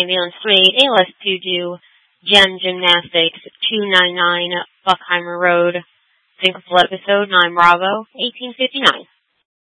Ambulance 388, ALS 2 do Gem Gymnastics 299 Buckheimer Road, Finkelful Episode 9 Bravo, 1859.